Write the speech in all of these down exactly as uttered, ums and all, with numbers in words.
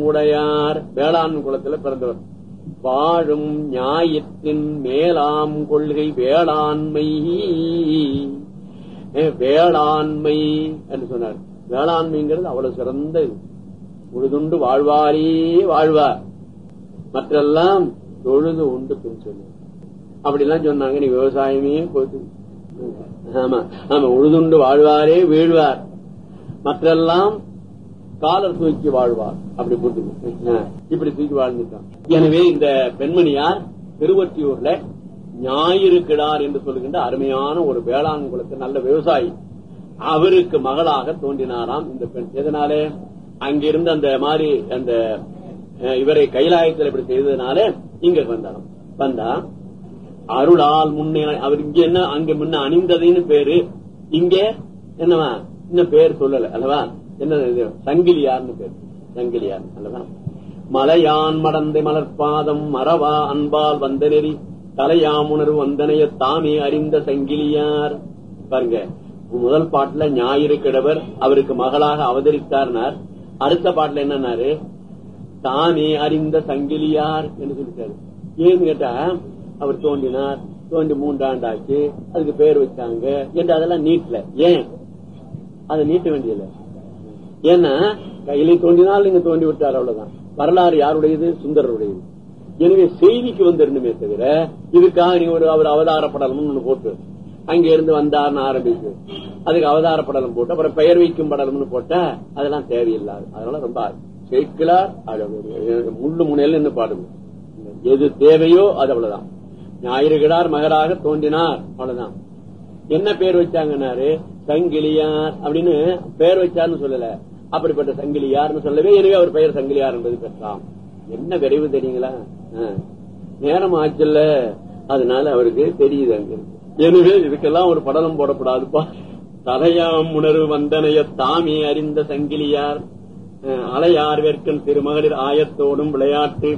உடையார் வேளாண் குலத்துல பிறந்தவர். வாழும் ஞாயிற்றின் மேலாம் கொள்கை வேளாண்மை. வேளாண்மை என்று சொன்னார். வேளாண்மைங்கிறது அவ்வளவு சிறந்த இது. உழுதுண்டு வாழ்வாரே வாழ்வார், மற்றெல்லாம் தொழுது உண்டு பின் சொல்லு அப்படிலாம் சொன்னாங்க. நீ விவசாயமே போட்டு ஆமா ஆமா உழுதுண்டு வாழ்வாரே வீழ்வார், மற்றெல்லாம் காலர் தூக்கி வாழ்வார். அப்படி போட்டு இப்படி தூக்கி வாழ்ந்துட்டான். எனவே இந்த பெண்மணியார் திருவொற்றியூர்ல ஞாயிறு கிடார் என்று சொல்லுகின்ற அருமையான ஒரு வேளாண் குலத்து நல்ல விவசாயி, அவருக்கு மகளாக தோன்றினாராம் இந்த பெண். எதனாலே அங்கிருந்து அந்த மாதிரி அந்த இவரை கைலாயத்தில் இப்படி செய்ததுனால இங்க வந்தாராம். வந்தா அருளால் முன்னே அவர் இங்க என்ன அங்க முன்ன அணிந்ததுன்னு பேரு, இங்க என்னவா இன்னும் பேர் சொல்லல அல்லவா, என்ன சங்கிலியார்னு பேர், சங்கிலியார் அல்லவா. மலையான் மடந்தை மலர்பாதம் மறவா அன்பால் வந்த நெறி தலையாமுணர்வு வந்தனைய தாமே அறிந்த சங்கிலியார். பாருங்க, முதல் பாட்டுல ஞாயிறு கிழவர் அவருக்கு மகளாக அவதரித்தார்னார். அடுத்த பாட்டுல என்னன்னாரு, தாமே அறிந்த சங்கிலியார் என்று சொல்லிட்டாரு. ஏன்னு கேட்டா அவர் தோன்றினார், தோன்றி மூன்றாண்டாச்சு, அதுக்கு பேர் வச்சாங்க என்று அதெல்லாம் நீட்டல. ஏன் அதை நீட்ட வேண்டியதில்லை. ஏன்னா கையிலே தோன்றினால் நீங்க தோண்டி விட்டார், அவ்வளவுதான். வரலாறு யாருடையது? சுந்தரருடையது. எனவே செய்திக்கு வந்துடணுமே தவிர இதுக்காக நீங்க ஒரு அவர் அவதார படலம் ஒண்ணு போட்டு அங்க இருந்து வந்தார்னு ஆரம்பிச்சு அதுக்கு அவதார படலம் போட்டு அப்புறம் பெயர் வைக்கும் படலம்னு போட்டா அதெல்லாம் தேவையில்லாது. அதனால ரொம்ப சேர்க்கலார் முள்ளு முனையில நின்று பாடுங்க. எது தேவையோ அது அவ்வளவுதான். ஞாயிறுகிடார் மகராக தோன்றினார், அவ்வளவுதான். என்ன பேர் வச்சாங்கன்னாரு சங்கிலியார் அப்படின்னு பேர் வச்சார்னு சொல்லல, அப்படிப்பட்ட சங்கிலியார்னு சொல்லவே. எனவே அவர் பெயர் சங்கிலியார் என்பது பெற்றாம். என்ன விரைவு தெரியுங்களா, நேரம் ஆச்சுல்ல, அதனால அவருக்கு தெரியுது அங்க. எனவே இதுக்கெல்லாம் ஒரு படலம் போடப்படாதுப்பா. தலையாம் உணர்வு வந்தனைய தாமே அறிந்த சங்கிலியார் அலையார் வேற்கன் திருமகளிர் ஆயத்தோடும் விளையாட்டு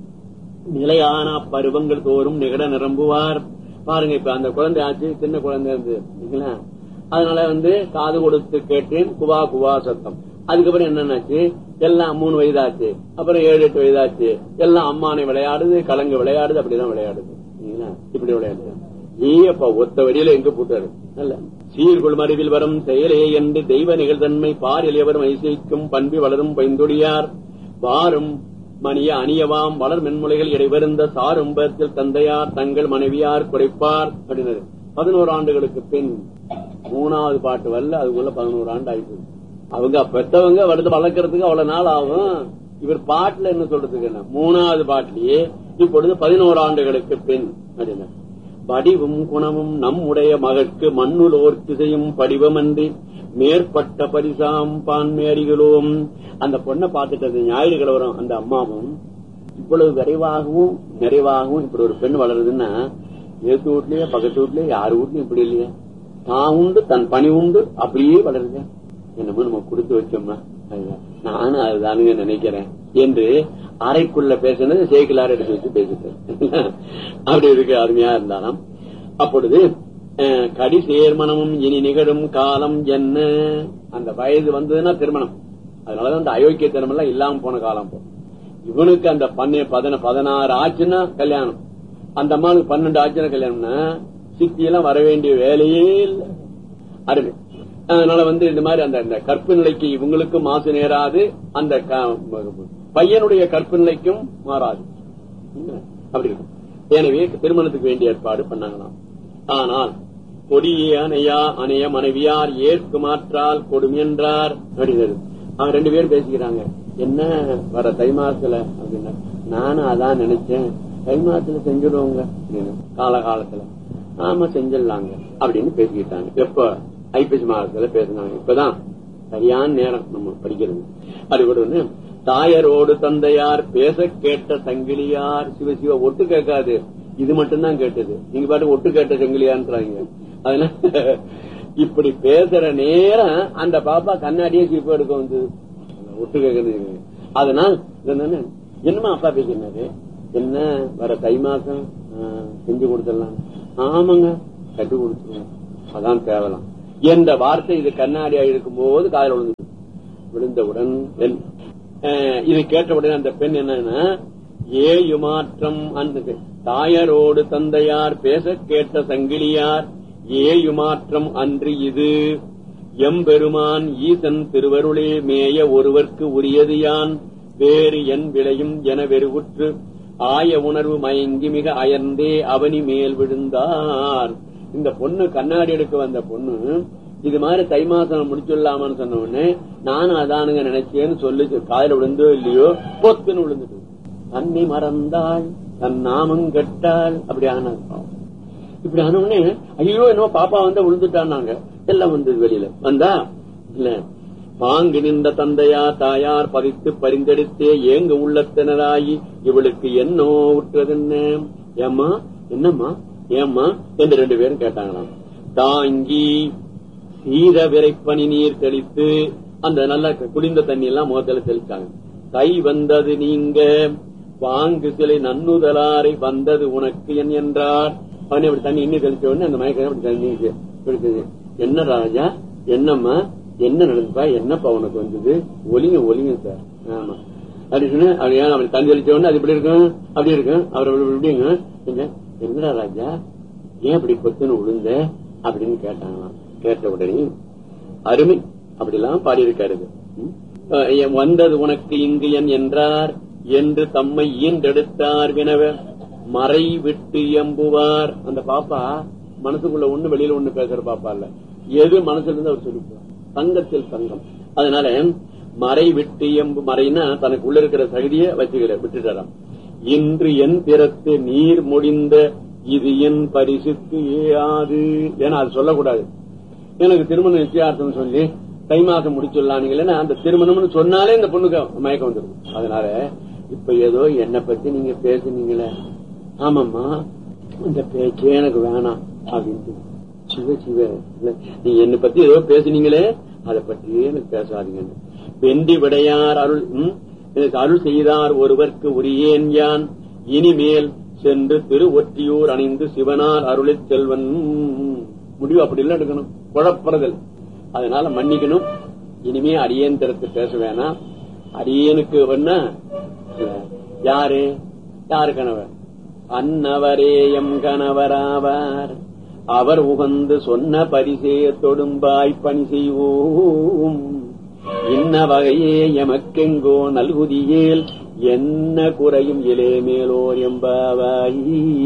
நிலையான பருவங்கள் தோறும் நிகழ நிரம்புவார். பாருங்க, இப்ப அந்த குழந்தை ஆச்சு, சின்ன குழந்தை இருந்து, அதனால வந்து காது கொடுத்து கேட்டேன் குவா குவா சத்தம். அதுக்கப்புறம் என்னன்னாச்சு, எல்லாம் மூணு வயதாச்சு, அப்புறம் ஏழு எட்டு வயதாச்சு, எல்லாம் அம்மானை விளையாடுது, கலங்கு விளையாடுது, அப்படிதான் விளையாடுது. இப்படி விளையாடுது. ஏப்பா ஒத்த வழியில எங்க போட்டாரு. நல்ல சீர்கொள் மருவில் வரும் செயலே என்று தெய்வ நிகழ்தன்மை பார் எளியவரும் ஐசைக்கும் பண்பி வளரும் பைந்துடியார் வாரும் மணிய அணியவாம் வளர் மென்முலைகள் இடைவருந்த சாரும்பத்தில் தந்தையார் தங்கள் மனைவியார் குறைப்பார் அப்படின்னாரு. பதினோரு ஆண்டுகளுக்கு பின் மூணாவது பாட்டு வரல, அதுக்குள்ள பதினோரு ஆண்டு ஆயிடுச்சு. அவங்க பெற்றவங்க வருது வளர்க்கறதுக்கு அவ்வளவு நாள் ஆகும். இவர் பாட்டுல என்ன சொல்றதுக்கு என்ன, மூணாவது பாட்டிலேயே இப்பொழுது பதினோரு ஆண்டுகளுக்கு பின் அப்படின்னா வடிவும் குணமும் நம்முடைய மகற்கு மண்ணுலோர் திசையும் படிவமன்றி மேற்பட்ட பரிசாம் பான்மேரிகளோம். அந்த பொண்ணை பார்த்துட்டு ஞாயிறு கிழவரும் அந்த அம்மாவும் இவ்வளவு விரைவாகவும் நிறைவாகவும் இப்படி ஒரு பெண் வளருதுன்னா ஏத்து வீட்லயே பக்கத்து வீட்லயே யாரு வீட்லயும் இப்படி இல்லையா, தான் உண்டு தன் பணி உண்டு அப்படியே வளருது. என்னமோ நம்ம கொடுத்து வச்சோம்னா நானும் அதுதானுங்க நினைக்கிறேன் என்று அறைக்குள்ள பேசினது சேக்கிலார் எடுத்து வச்சு பேசிட்டேன். அப்படி இருக்கு, அருமையா இருந்தாலும். அப்பொழுது கடி சேர்மணமும் இனி நிகழும் காலம் என்ன, அந்த வயது வந்ததுன்னா திருமணம். அதனாலதான் அந்த அயோக்கியத்தனம் எல்லாம் இல்லாம போன காலம் போ. இவனுக்கு அந்த பன்னெ பதின பதினாறு ஆச்சுன்னா கல்யாணம், அந்த அம்மாவுக்கு பன்னெண்டு ஆச்சுன்னா கல்யாணம்னா சித்தியெல்லாம் வர வேண்டிய வேலையே இல்லை. அருமை. அதனால வந்து இந்த மாதிரி அந்த கற்பு நிலைக்கு இவங்களுக்கும் மாசு நேராது, அந்த பையனுடைய கற்பு நிலைக்கும் மாறாது. அப்படி இருக்கும். எனவே திருமணத்துக்கு வேண்டிய ஏற்பாடு பண்ணாங்களாம். ஆனால் கொடியே அணையா அணைய மனைவியார் ஏற்கு மாற்றால் கொடுமென்றார் அப்படிங்கிறது. அவங்க ரெண்டு பேரும் பேசிக்கிறாங்க. என்ன வர தை மாசத்துல அப்படின்னா, நானும் அதான் நினைச்சேன், தை மாசத்துல செஞ்சிடுவோங்க அப்படின்னு காலகாலத்துல. ஆமா செஞ்சிடலாங்க அப்படின்னு பேசிக்கிட்டாங்க. எப்ப ஐப்பசி மாதத்துல பேசினாங்க. இப்பதான் சரியான நேரம் நம்ம படிக்கிறது. அது கூட தாயரோடு தந்தையார் பேச கேட்ட சங்கிலியார். சிவ சிவ ஒட்டு கேட்காது, இது மட்டும்தான் கேட்டது. நீங்க பாட்டு ஒட்டு கேட்ட சங்கிலியான்றாங்க. அதனால இப்படி பேசுற நேரம் அந்த பாப்பா கண்ணாடியே சிரிப்பு எடுக்க வந்து ஒட்டு கேட்கறது. அதனால் என்னமா அப்பா பேசினாரு, என்ன வர தை மாசம் செஞ்சு கொடுத்துடலாம். ஆமாங்க கட்டு கொடுத்துருவோம், அதான் தேவலாம் என்ற வார்த்தை இது கண்ணாடியா இருக்கும் போது காதல் விழுந்து விழுந்தவுடன் இதை கேட்ட உடனே அந்த பெண் என்னன்னா, ஏயுமாற்றம் அந்த தாயரோடு தந்தையார் பேச கேட்ட சங்கிலியார் ஏயுமாற்றம் அன்று இது எம்பெருமான் ஈசன் திருவருளே மேய ஒருவர்க்கு உரியது யான் வேறு என் விளையும் என வெறுவுற்று ஆய உணர்வு மயங்கி மிக அயர்ந்தே அவனி மேல் விழுந்தார். இந்த பொண்ணு கண்ணாடி எடுக்க வந்த பொண்ணு இது மாதிரி தை மாசம் முடிச்சுடலாமான்னு சொன்ன உடனே நானும் அதானுங்க நினைச்சேன்னு சொல்லி காதல விழுந்தோ இல்லையோ பொத்துன்னு விழுந்துட்டு தன்னை மறந்தாள் தன் நாமம் கெட்டாள் அப்படி ஆனா இப்படி ஆன உடனே ஐயோ என்னவோ பாப்பா வந்தா விழுந்துட்டான்னாங்க. எல்லாம் வந்தது வெளியில வந்தா இல்ல பாங்கு நின்ற தந்தையா தாயார் பதித்து பரிந்தெடுத்தே ஏங்க உள்ளத்தினராயி இவளுக்கு என்னோ விட்டுறதுன்ன ஏம்மா என்னம்மா ஏம்மா என்று ரெண்டு பேரும் கேட்டாங்களாம். தாங்கி ஈர விரைப்பனி நீர் தெளித்து அந்த நல்ல குளிர்ந்த தண்ணி எல்லாம் முகத்துல தெளித்தாங்க. கை வந்தது நீங்க வாங்கு சிலை நன்னுதலாரை வந்தது உனக்கு என் என்றார். அவனே அப்படி தண்ணி இன்னி தெளிச்ச உடனே அந்த மயக்கம் அப்படி தண்ணி இருக்குது. என்ன ராஜா என்னம்மா என்ன நடந்துப்பா என்னப்பா உனக்கு வந்தது ஒலிங்க ஒலிங்க சார் ஆமா அப்படி சொன்ன அப்படியா அப்படி தண்ணி தெளிச்ச உடனே அது இப்படி இருக்கும் அப்படி இருக்கும் அவர் எப்படிங்க என்னடா ராஜா ஏன் அப்படி பொத்துன்னு விழுந்த அப்படின்னு கேட்டாங்களாம். கேட்ட உடனே அருமை அப்படிலாம் பாடியிருக்காரு. வந்தது உனக்கு இங்கு என் என்றார் என்று தம்மை ஈண்டெடுத்தார் வினவ மறை விட்டு எம்புவார். அந்த பாப்பா மனசுக்குள்ள ஒண்ணு வெளியில ஒண்ணு பேசுற பாப்பா இல்ல, எது மனசுல இருந்து அவர் சொல்லிப்பார். தங்கத்தில் தங்கம். அதனால மறை விட்டு எம்பு மறைனா தனக்கு உள்ள இருக்கிற சகதியை வச்சுக்கிற விட்டுட்டாராம். இன்று என் பிறத்து நீர் முடிந்த இது என் பரிசுக்கு ஏயாது. ஏன்னா அது சொல்லக்கூடாது. எனக்கு திருமணம் நிச்சயார்த்தம் சொல்லி தை மாசம் முடிச்சுடலானீங்களா அந்த திருமணம்னு சொன்னாலே இந்த பொண்ணுக்கு மயக்கம் வந்துடும். அதனால இப்ப ஏதோ என்னை பத்தி நீங்க பேசுனீங்களே ஆமாம்மா இந்த பேச்சே எனக்கு வேணாம் அப்படின்ட்டு சிவ சிவ நீங்க என்னை பத்தி ஏதோ பேசுனீங்களே அதை பற்றியே எனக்கு பேசாதீங்க. வெண்டி விடையார் அருள் எனக்கு அருள் செய்தார் ஒருவர்க்கு உரியேன் யான் இனிமேல் சென்று திரு ஒற்றியூர் அணிந்து சிவனார் அருளிச் செல்வன். முடிவு அப்படி எல்லாம் எடுக்கணும், குழப்பறதல். அதனால மன்னிக்கணும். இனிமே அரியன் திறத்து பேச வேணாம். அரியனுக்கு வேணா யாரு யாரு கணவர் அன்னவரே எம் கணவராவார் அவர் உகந்து சொன்ன பரிசே தொடும்பாய் பணி செய்வோம் இன்ன வகையே எமக்கெங்கோ நல்குதியேல் என்ன குறையும் இலே மேலோர் எம்பாவாய்.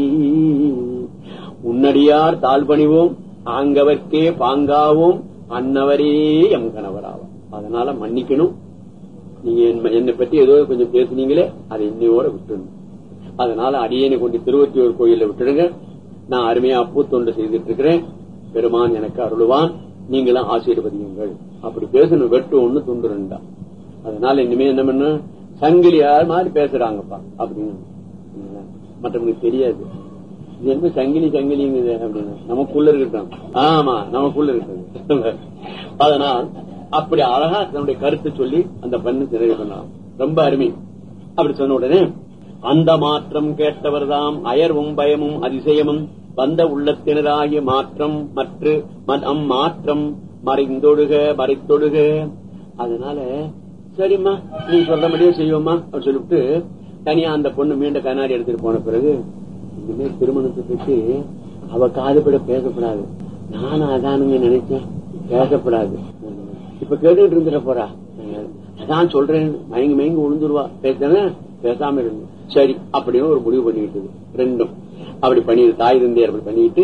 உன்னடியார் தாழ்பணிவோம் ஆங்கவர்க்கே பாங்காவோம் அன்னவரே எம் கணவராவார். அதனால மன்னிக்கணும். நீங்க என்னை பற்றி ஏதோ கொஞ்சம் பேசுனீங்களே அதை இன்னையோட விட்டுருணும். அதனால அடியனை கொண்டு திருவொற்றியூர் கோயில விட்டுடுங்க. நான் அருமையா அப்பு தொண்டு செய்துட்டு இருக்கிறேன். பெருமான் எனக்கு அருள்வான், நீங்களும் ஆசீர்வதியுங்கள். அப்படி பேசணும். வெட்டு ஒண்ணு துண்டு ரெண்டா. அதனால இனிமே என்ன பண்ண சங்கிலியார் மாதிரி பேசுறாங்கப்பா அப்படின்னு மற்றவங்களுக்கு தெரியாது. இது என்ன சங்கிலி சங்கிலிங்குது அப்படின்னு நமக்குள்ள இருக்கட்டும். ஆமா நமக்குள்ள இருக்குது. அதனால் அப்படி அழகா தன்னுடைய கருத்தை சொல்லி அந்த பெண்ணு நிறைவு பண்ணலாம். ரொம்ப அருமை. அப்படி சொன்ன உடனே அந்த மாற்றம் கேட்டவர் தாம் அயர்வும் பயமும் அதிசயமும் வந்த உள்ளத்தினராகிய மாற்றம் மற்ற அம்மாற்றம் மறைந்தொடுக மறைத்தொடுக. அதனால சரிம்மா நீ சொல்ற மாதிரியே செய்வோமா அப்படின்னு சொல்லிவிட்டு தனியா அந்த பொண்ணு மீண்டும் கண்ணாடி எடுத்துட்டு போன பிறகு இனிமே திருமணத்தை பற்றி அவ காதுபட பேசப்படாது. நானும் அதானுங்க நினைச்சேன் பேசப்படாது. இப்ப கேட்டுட்டு இருந்துட போறா. அதான் சொல்றேன் மயங்கி மயங்கி விழுந்துருவா. பேசாம பேசாம இருந்து சரி அப்படின்னு ஒரு முடிவு பண்ணிக்கிட்டு ரெண்டும் அப்படி பண்ணி தாய் தந்தையர் அப்படி பண்ணிட்டு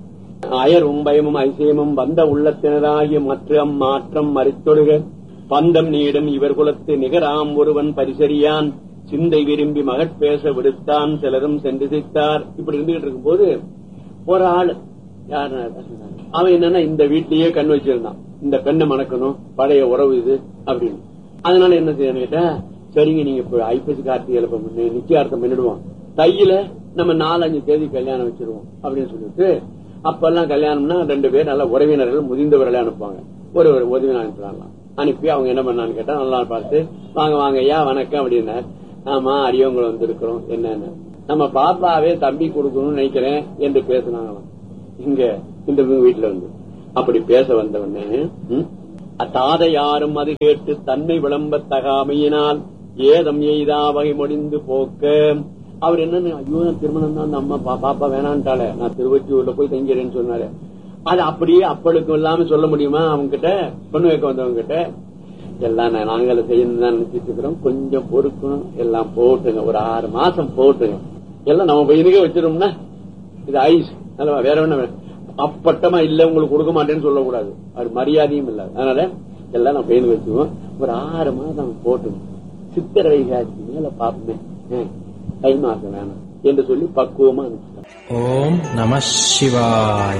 அயரும் பயமும் அதிசயமும் வந்த உள்ளத்தினராகிய மற்ற மாற்றம் மறைத்தொடுக பந்தம் நீடும் இவர் குலத்து நிகராம் ஒருவன் பரிசரியான் சிந்தை விரும்பி மகட்பேச விடுத்தான் சிலரும் சென்று சித்தார். இப்படி இருந்துகிட்டு இருக்கும் போது ஒரு ஆளு யாரு அவன் என்னன்னா இந்த வீட்லயே கண் வச்சிருந்தான். இந்த பெண்ணை மணக்கணும் பழைய உறவு இது அப்படின்னு. அதனால என்ன செய்யணும் கேட்டா சரிங்க நீங்க இப்ப ஐப்பசி கார்த்திகை நிச்சயார்த்தம் பண்ணிடுவோம், தையில நம்ம நாலஞ்சு தேதி கல்யாணம் வச்சிருவோம் அப்படின்னு சொல்லிட்டு அப்பெல்லாம் கல்யாணம்னா ரெண்டு பேர் நல்ல உறவினர்கள் முதிர்ந்தவர்களை அனுப்புவாங்க. ஒரு ஒரு உதவி அனுப்புறாங்க. அனுப்பி அவங்க என்ன பண்ணான்னு கேட்டா நல்லா பார்த்து வாங்க வாங்க ஐயா வணக்கம் அப்படின்னா ஆமா அடியவங்களை வந்திருக்கிறோம் என்னன்னு நம்ம பாப்பாவே தம்பி கொடுக்கணும்னு நினைக்கிறேன் என்று பேசினாங்களாம். இங்க இந்த வீட்டுல வந்து அப்படி பேச வந்த உடனே தாதையாரும் அது கேட்டு தன்மை விளம்ப தகாமையினால் ஏதம் எய்தா வகை முடிந்து போக்க. அவர் என்னன்னு, ஐயோ திருமணம் தான் அந்த அம்மா பாப்பா வேணான்ட்டால, நான் திருவொற்றியூர்ல போய் தங்கிறேன்னு சொன்னாரு. அது அப்படியே அப்பளுக்கும் இல்லாம சொல்ல முடியுமா? அவங்க கிட்ட பொண்ணு வைக்க வந்தவங்க கிட்ட எல்லாம் நாங்கள செய்யணும் தான் நினைச்சிட்டு இருக்கிறோம், கொஞ்சம் பொறுக்கணும், எல்லாம் போட்டுங்க, ஒரு ஆறு மாசம் போட்டுங்க, எல்லாம் நம்ம பையனுக்கே வச்சிரும்னா இது ஐஸ் அல்லவா, வேற என்ன அப்பட்டமா இல்ல உங்களுக்கு கொடுக்க மாட்டேன்னு சொல்லக்கூடாது, அது மரியாதையும் இல்ல. அதனால எல்லாம் நம்ம பையனுக்கு வச்சுக்குவோம், ஒரு ஆறு மாதம் போட்டுங்க, சித்திர வைகாசி மேல பாப்போமே, தை மாசம் வேணாம் என்று சொல்லி பக்குவமா அனுப்பிச்சிட்டோம். ஓம் நம சிவாய்.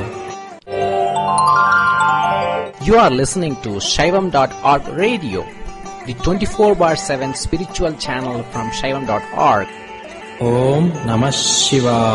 You are listening to Shaivam dot org radio, the twenty-four bar seven spiritual channel from Shaivam dot org. Om Namah Shivaya.